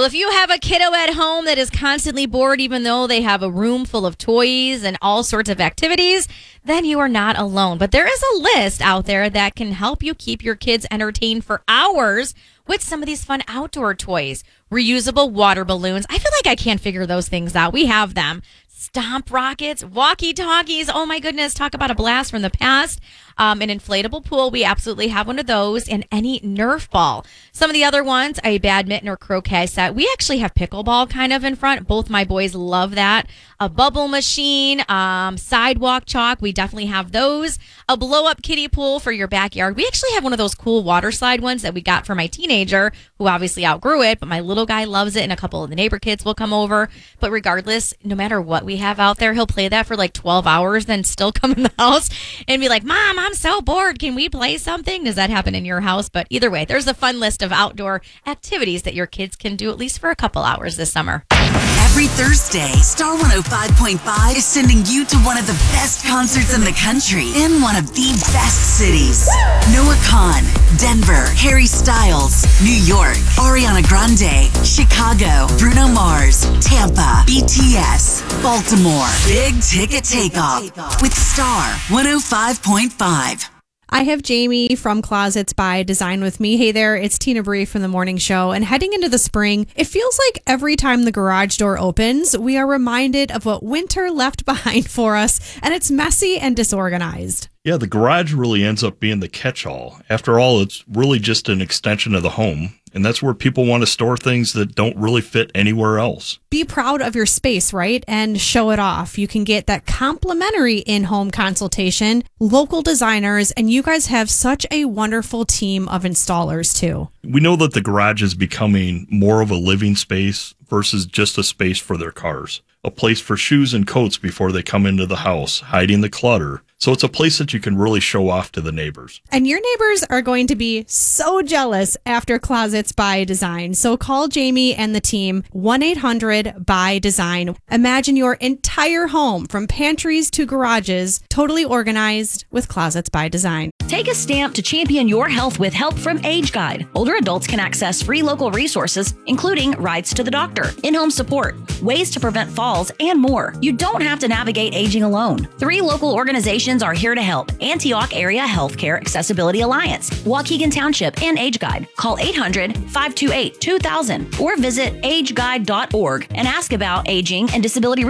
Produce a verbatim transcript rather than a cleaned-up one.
Well, if you have a kiddo at home that is constantly bored, even though they have a room full of toys and all sorts of activities, then you are not alone. But there is a list out there that can help you keep your kids entertained for hours with some of these fun outdoor toys. Reusable water balloons. I feel like I can't figure those things out. We have them. Stomp rockets, walkie-talkies. Oh, my goodness. Talk about a blast from the past. Um, an inflatable pool. We absolutely have one of those. And any Nerf ball. Some of the other ones, a badminton or croquet set. We actually have pickleball kind of in front. Both my boys love that. A bubble machine, um, sidewalk chalk. We definitely have those. A blow-up kiddie pool for your backyard. We actually have one of those cool water slide ones that we got for my teenager, who obviously outgrew it, but my little guy loves it, and a couple of the neighbor kids will come over. But regardless, no matter what we have out there, he'll play that for like twelve hours, then still come in the house and be like, Mom, I'm so bored. Can we play something? Does that happen in your house? But either way, there's a fun list of outdoor activities that your kids can do at least for a couple hours this summer. Every Thursday, Star one oh five point five is sending you to one of the best concerts in the country in one of the best cities. Noah Kahan, Denver, Harry Styles, New York, Ariana Grande, Chicago, Bruno Mars, Tampa, B T S, Baltimore. Big ticket takeoff with Star one oh five point five. I have Jamie from Closets by Design with me. Hey there, it's Tina Bree from The Morning Show. And heading into the spring, it feels like every time the garage door opens, we are reminded of what winter left behind for us, and it's messy and disorganized. Yeah, the garage really ends up being the catch-all. After all, it's really just an extension of the home, and that's where people want to store things that don't really fit anywhere else. Be proud of your space, right? And show it off. You can get that complimentary in-home consultation, local designers, and you guys have such a wonderful team of installers, too. We know that the garage is becoming more of a living space versus just a space for their cars. A place for shoes and coats before they come into the house, hiding the clutter. So it's a place that you can really show off to the neighbors. And your neighbors are going to be so jealous after Closets by Design. So call Jamie and the team, one eight hundred by design. Imagine your entire home from pantries to garages, totally organized with Closets by Design. Take a stamp to champion your health with help from Age Guide. Older adults can access free local resources, including rides to the doctor, in-home support, ways to prevent falls, and more. You don't have to navigate aging alone. Three local organizations are here to help: Antioch Area Healthcare Accessibility Alliance, Waukegan Township, and Age Guide. Call eight hundred, five two eight, two thousand or visit age guide dot org and ask about aging and disability